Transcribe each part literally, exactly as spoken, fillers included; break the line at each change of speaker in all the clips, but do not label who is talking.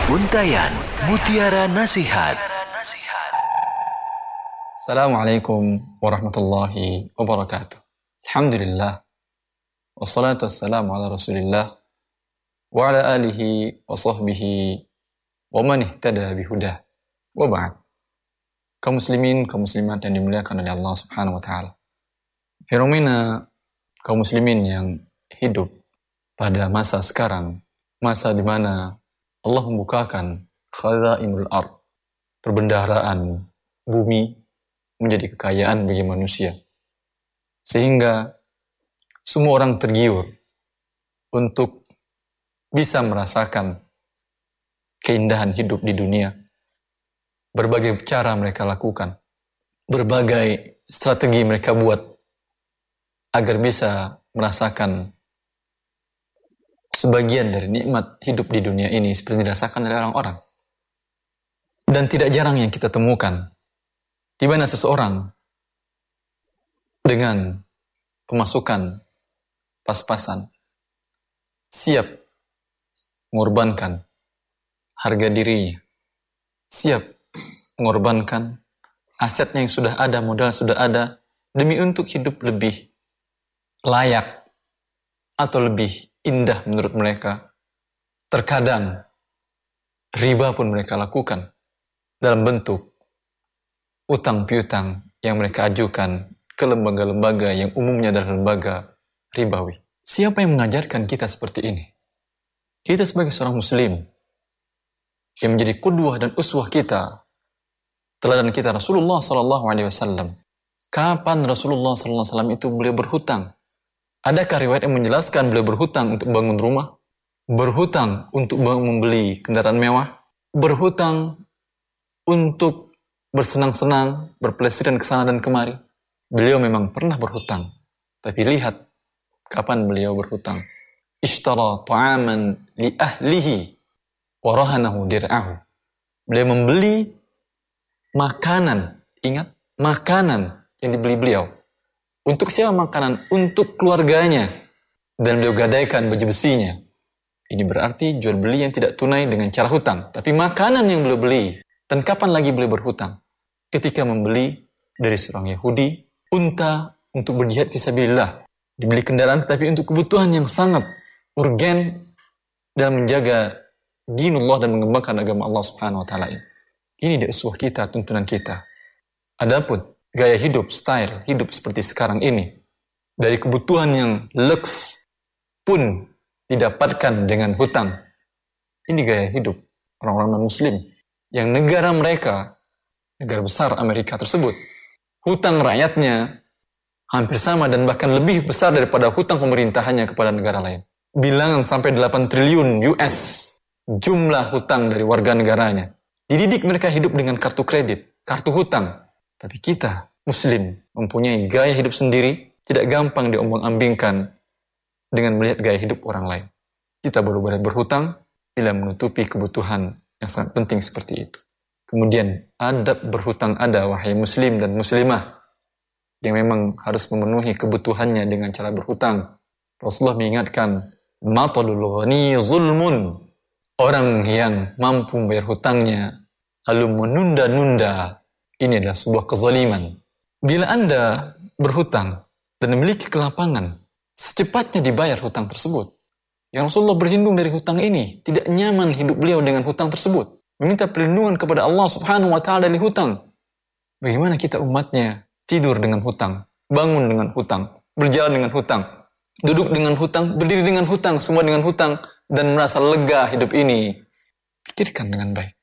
Untayan Mutiara Nasihat.
Assalamualaikum warahmatullahi wabarakatuh. Alhamdulillah. Wassalatu wassalamu ala rasulillah wa ala alihi wa sahbihi wa man ihtada bihudah. Wa ba'd. Kaum muslimin, kaum muslimat yang dimuliakan oleh Allah Subhanahu wa taala. Fenomena kaum muslimin yang hidup pada masa sekarang, masa di mana Allah membukakan khazainul ard, perbendaharaan bumi menjadi kekayaan bagi manusia. Sehingga semua orang tergiur untuk bisa merasakan keindahan hidup di dunia. Berbagai cara mereka lakukan, berbagai strategi mereka buat agar bisa merasakan sebagian dari nikmat hidup di dunia ini seperti dirasakan oleh orang-orang. Dan tidak jarang yang kita temukan di mana seseorang dengan pemasukan pas-pasan siap mengorbankan harga dirinya, siap mengorbankan asetnya yang sudah ada, modal sudah ada, demi untuk hidup lebih layak atau lebih indah menurut mereka. Terkadang riba pun mereka lakukan dalam bentuk utang piutang yang mereka ajukan ke lembaga-lembaga yang umumnya adalah lembaga ribawi. Siapa yang mengajarkan kita seperti ini? Kita sebagai seorang muslim yang menjadi qudwah dan uswah kita, teladan kita Rasulullah sallallahu alaihi wasallam. Kapan Rasulullah sallallahu alaihi wasallam itu beliau berhutang? Adakah riwayat yang menjelaskan beliau berhutang untuk bangun rumah? Berhutang untuk membeli kendaraan mewah? Berhutang untuk bersenang-senang, berpelesiran ke sana dan kemari? Beliau memang pernah berhutang. Tapi lihat kapan beliau berhutang. Ishtara ta'aman li ahlihi wa rahanahu dir'ahu. Beliau membeli makanan. Ingat, makanan yang dibeli beliau. Untuk siapa makanan? Untuk keluarganya. Dan beliau gadaikan baju besinya. Ini berarti jual beli yang tidak tunai dengan cara hutang. Tapi makanan yang beliau beli. Dan kapan lagi beliau berhutang? Ketika membeli dari seorang Yahudi unta untuk berjihad fisabilillah. Dibeli kendaraan tapi untuk kebutuhan yang sangat urgen dalam menjaga dinullah dan mengembangkan agama Allah Subhanahu wa taala ini. Ini dia uswah kita, tuntunan kita. Adapun gaya hidup, style hidup seperti sekarang ini, dari kebutuhan yang lux pun didapatkan dengan hutang. Ini gaya hidup orang-orang non-muslim yang negara mereka, negara besar Amerika tersebut, hutang rakyatnya hampir sama dan bahkan lebih besar daripada hutang pemerintahannya kepada negara lain. Bilangan sampai delapan triliun U S jumlah hutang dari warga negaranya. Dididik mereka hidup dengan kartu kredit, kartu hutang. Tapi kita, muslim, mempunyai gaya hidup sendiri, tidak gampang diombang-ambingkan dengan melihat gaya hidup orang lain. Kita baru boleh berhutang bila menutupi kebutuhan yang sangat penting seperti itu. Kemudian, adab berhutang ada, wahai muslim dan muslimah, yang memang harus memenuhi kebutuhannya dengan cara berhutang. Rasulullah mengingatkan, matalul ghani zulmun. Orang yang mampu membayar hutangnya, lalu menunda-nunda, ini adalah sebuah kezaliman. Bila Anda berhutang dan memiliki kelapangan, secepatnya dibayar hutang tersebut. Yang Rasulullah berlindung dari hutang ini, tidak nyaman hidup beliau dengan hutang tersebut. Meminta perlindungan kepada Allah Subhanahu wa taala dari hutang. Bagaimana kita umatnya tidur dengan hutang, bangun dengan hutang, berjalan dengan hutang, duduk dengan hutang, berdiri dengan hutang, semua dengan hutang, dan merasa lega hidup ini. Pikirkan dengan baik.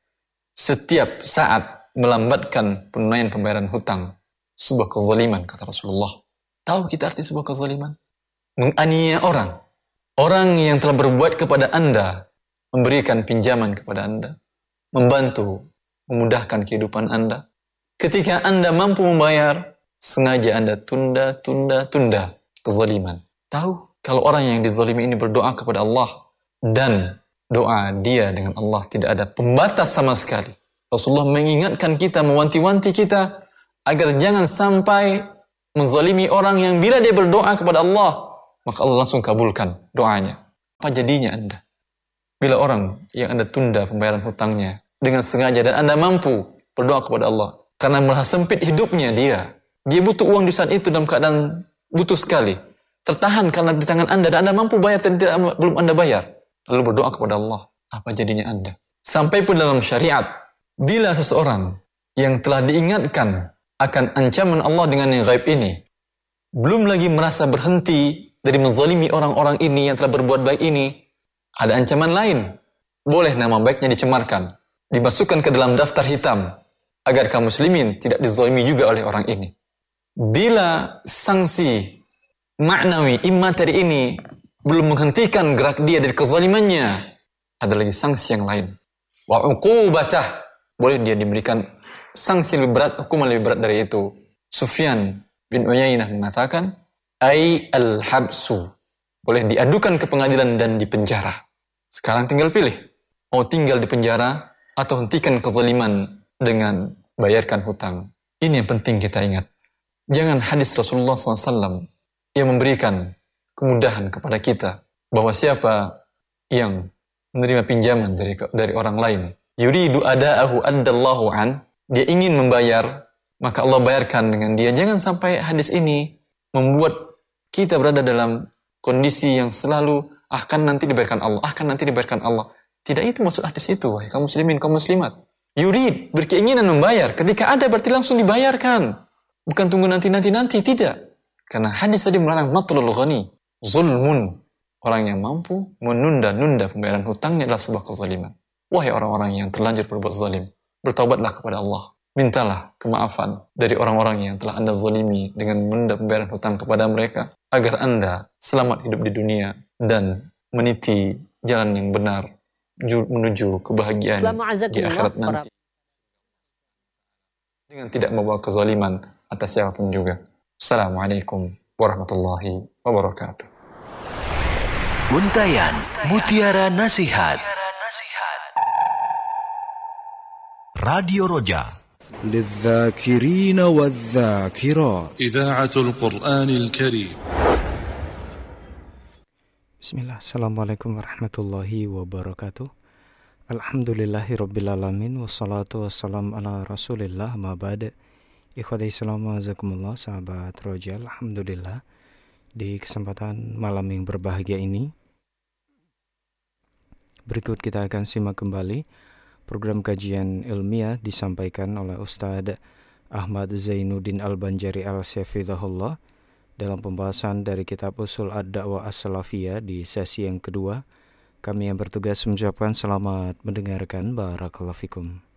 Setiap saat melambatkan penunaian pembayaran hutang, sebuah kezaliman, kata Rasulullah. Tahu kita arti sebuah kezaliman? Menganiaya orang. Orang yang telah berbuat kepada Anda, memberikan pinjaman kepada Anda, membantu, memudahkan kehidupan Anda. Ketika Anda mampu membayar, sengaja Anda tunda, tunda, tunda. Kezaliman. Tahu, kalau orang yang dizalimi ini berdoa kepada Allah, dan doa dia dengan Allah tidak ada pembatas sama sekali. Rasulullah mengingatkan kita, mewanti-wanti kita, agar jangan sampai menzalimi orang yang bila dia berdoa kepada Allah, maka Allah langsung kabulkan doanya. Apa jadinya Anda? Bila orang yang Anda tunda pembayaran hutangnya dengan sengaja dan Anda mampu, berdoa kepada Allah. Karena merasa sempit hidupnya dia. Dia butuh uang di saat itu dalam keadaan butuh sekali. Tertahan karena di tangan Anda dan Anda mampu bayar dan tidak, belum Anda bayar. Lalu berdoa kepada Allah. Apa jadinya Anda? Sampai pun dalam syariat, bila seseorang yang telah diingatkan akan ancaman Allah dengan yang gaib ini, belum lagi merasa berhenti dari menzalimi orang-orang ini yang telah berbuat baik ini, ada ancaman lain. Boleh nama baiknya dicemarkan, dimasukkan ke dalam daftar hitam, agar kaum muslimin tidak dizalimi juga oleh orang ini. Bila sanksi maknawi, imateri ini belum menghentikan gerak dia dari kezalimannya, ada lagi sanksi yang lain. Wa uqubatah, boleh dia diberikan sanksi lebih berat, hukuman lebih berat dari itu. Sufyan bin Uyainah mengatakan, ai al-habsu, boleh diadukan ke pengadilan dan dipenjara. Sekarang tinggal pilih, mau tinggal di penjara atau hentikan kezaliman dengan bayarkan hutang. Ini yang penting kita ingat. Jangan hadis Rasulullah shallallahu alaihi wasallam yang memberikan kemudahan kepada kita bahwa siapa yang menerima pinjaman dari dari orang lain, yuridu ada'ahu addallahu an, dia ingin membayar, maka Allah bayarkan dengan dia. Jangan sampai hadis ini membuat kita berada dalam kondisi yang selalu akan nanti dibayarkan Allah, akan nanti dibayarkan Allah. Tidak itu maksud hadis itu, wahai kaum muslimin, kaum muslimat. Yurid, berkeinginan membayar. Ketika ada berarti langsung dibayarkan. Bukan tunggu nanti-nanti-nanti, tidak. Karena hadis tadi melarang matlul ghani, zulmun. Orang yang mampu menunda-nunda pembayaran hutangnya adalah sebuah kezaliman. Wahai orang-orang yang terlanjur berbuat zalim, bertaubatlah kepada Allah. Mintalah kemaafan dari orang-orang yang telah Anda zalimi dengan menunda pembayaran hutang kepada mereka, agar Anda selamat hidup di dunia dan meniti jalan yang benar menuju kebahagiaan di akhirat nanti, dengan tidak membawa kezaliman atas siapapun juga. Assalamualaikum warahmatullahi wabarakatuh.
Untayan Mutiara Nasihat Radio Roja
للذاكرين والذاكرات
إذاعة القرآن الكريم.
Bismillah, Assalamualaikum warahmatullahi wabarakatuh. Alhamdulillahi rabbil alamin, wassalatu wassalam ala rasulillah, ma ba'da. Ikhwati Islam azakumullah, sahabat Roja, alhamdulillah di kesempatan malam yang berbahagia ini, berikut kita akan simak kembali program kajian ilmiah disampaikan oleh Ustadz Ahmad Zainuddin Al-Banjari Al-Syafidhahullah dalam pembahasan dari kitab Usul Ad-Da'wah As-Salafiyah di sesi yang kedua. Kami yang bertugas mengucapkan selamat mendengarkan. Barakallahu fikum.